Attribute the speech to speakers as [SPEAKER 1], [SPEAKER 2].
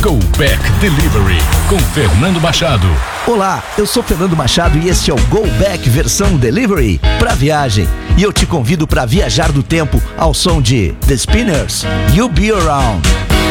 [SPEAKER 1] Go Back Delivery com Fernando Machado.
[SPEAKER 2] Olá, eu sou Fernando Machado e este é o Go Back versão Delivery para viagem. E eu te convido para viajar do tempo ao som de The Spinners, You'll Be Around.